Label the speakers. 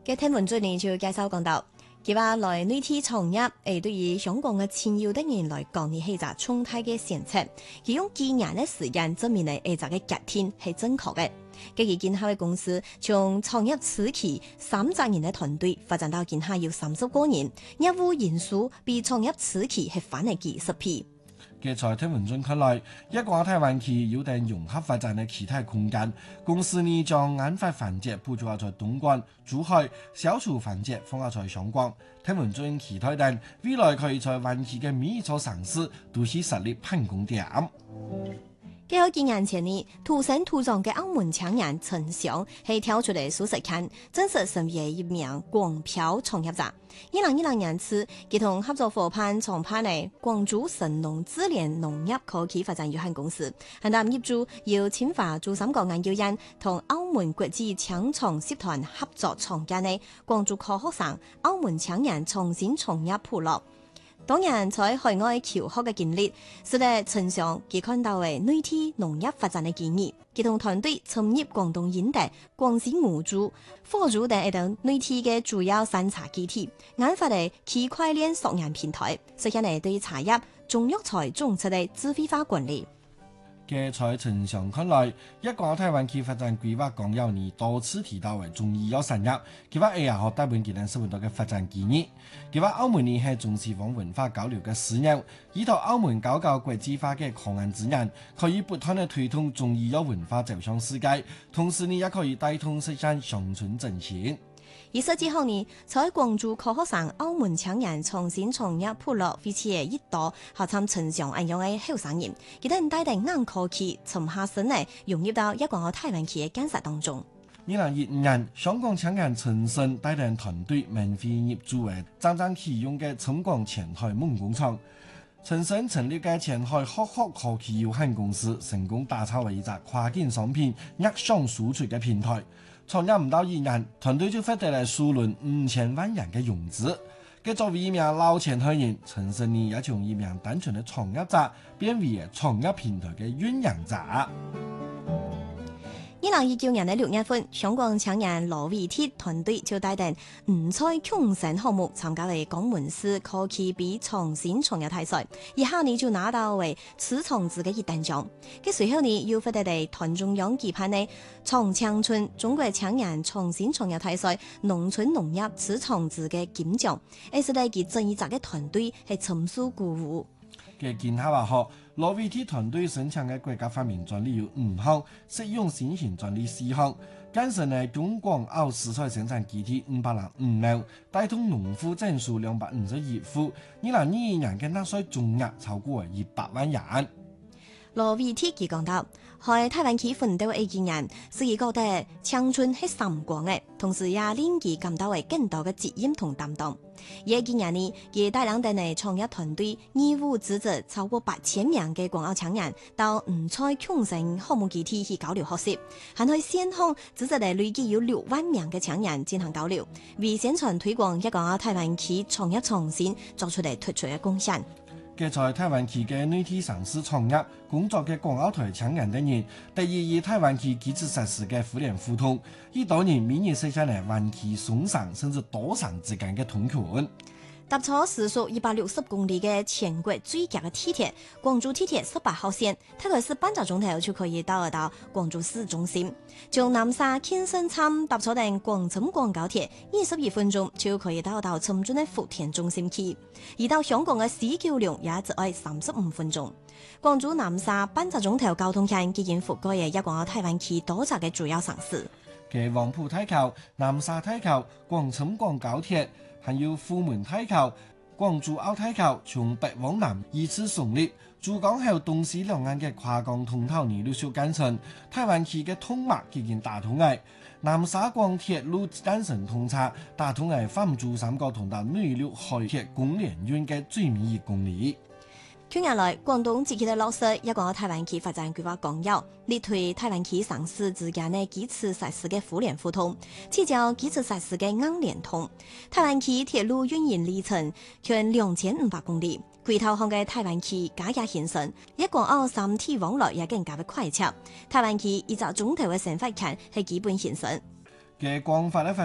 Speaker 1: 嘅聽文最年就介紹講到，佢話來內地創業，對於香港嘅前有的人來講，呢係隻重大嘅選擇。佢用幾年嘅時間證明呢係隻嘅決定係正確嘅。佢建下嘅公司從創業初期30人嘅團隊發展到現下要30個人，業務人數比創業初期係翻嚟幾10倍。
Speaker 2: 嘅在聽文中看來，一個台灣區有定融合發展嘅其他空間。公司呢將研發環節佈局在東莞、珠海，銷售環節放在香港。聽文中期待定未來可以在灣區嘅每一座城市都是實力辦公點。
Speaker 1: 幾好幾年前呢，土生土長嘅澳門青年陳翔係跳出嚟舒適圈，真實成為一名廣漂創業者。2010年初，佢同合作夥伴創辦嘅廣州神農智聯農業科技發展有限公司，係擔業主要清華珠三角研究院同澳門國際青創集團合作創建嘅廣州科學城澳門青年創新創業部落。當然，在海外求學嘅經歷，使得陳翔佢看到嘅內地農業發展嘅建議，佢同團隊參與廣東引達、廣西梧州、貨州等內地嘅主要山茶基地，研發嘅區塊鏈溯源平台，實現嚟對茶葉、中藥材種植嘅智慧化管理。
Speaker 2: 嘅在陳翔看來，一個台灣區發展規劃綱要呢多次提到嘅中醫藥產業，佢話也好大本技能收唔到嘅發展建議。佢話澳門呢係中西方文化交流嘅樞紐，依託澳門搞國際化嘅抗癌資源，可以不斷地推動中醫藥文化走向世界，同時呢也可以帶動實現鄉村振興。
Speaker 1: 而實之後呢，在廣州科學城澳門青年創新創業部落開始一度學參陳翔一樣嘅後生人，佢哋帶定硬科技沉下身嚟融入到一個台灣區嘅建設當中。
Speaker 2: 2015年，香港青年陳生帶領團隊免費入駐嘅真正啟用嘅深港前海夢工廠。陳生成立嘅前海學科技有限公司，成功打造為一隻跨境商品逆向輸出嘅平台。創業唔到1年，團隊就獲得了數輪5000萬元嘅融資。佢作為一名老前海人，陳生呢也從一名單純嘅創業者變為創業平台嘅醞釀者。
Speaker 1: 2019年6月份，香港青年羅維鐵團隊就帶領5賽競選項目參加為港門市科技比創新創業大賽，一下呢就拿到為始創子嘅1等獎。佢隨後呢又獲得嚟團中央舉辦嘅創青春中國青年創新創業大賽農村農業始創子嘅金獎，係使得佢整一紮嘅團隊係深受鼓舞。
Speaker 2: 嘅見下話學，羅維鐵團隊申請嘅國家發明專利有5項，適用先行專利4項。建成嘅中廣澳蔬菜生產基地505畝，帶動農戶增數251戶。2021年嘅納稅總額超過100萬元。
Speaker 1: 羅維鐵佢講到，喺台灣區奮鬥嘅經驗，使佢覺得青春係閃光嘅，同時也令佢感到為更多嘅責任同擔當。而經驗呢，佢帶領嘅創業團隊義務組織超過8000名嘅廣澳青年到5賽競選項目基地去交流學習，還喺先行組織嚟累計有6萬名嘅青年進行交流，為宣傳推廣一個台灣區創業創新作出嚟突出嘅貢獻。
Speaker 2: 嘅在台灣區嘅內地城市創業工作嘅廣澳台青年等人，第二以台灣區基礎設施嘅互聯互通，以當年每年實現嚟灣區雙省甚至多省之間嘅通權。
Speaker 1: 搭坐時速160公里嘅全國最佳嘅地鐵——廣州地鐵18號線，大概是半個鐘頭就可以到廣州市中心。從南沙天生站搭坐定廣深廣高鐵，21分鐘就可以到深圳嘅福田中心區。而到香港嘅西九龍也只愛35分鐘。廣州南沙半個鐘頭交通圈已經覆蓋嘅一個台灣區多個嘅主要城市。
Speaker 2: 嘅黃埔大橋、南沙大橋、廣深廣高鐵，還有虎門大橋、廣珠澳大橋，從北往南依次成立。珠江口東西兩岸嘅跨港通道呢，陸續建成。台灣區嘅通脈已經打通嘅。南沙廣鐵路單程通車，打通嘅泛珠三角通道內陸海鐵公連線嘅最尾1公里。
Speaker 1: 去年來，廣東積極地落實一個台灣區發展規劃綱要，力推台灣區城市之間的基礎設施嘅互聯互通，聚焦基礎設施嘅硬聯通。台灣區鐵路運營里程近2500公里，規劃項嘅台灣區加價現成，一廣澳3地往來也更加的快捷。台灣區一個鐘頭嘅生活圈係基本現成。
Speaker 2: 嘅廣泛咧。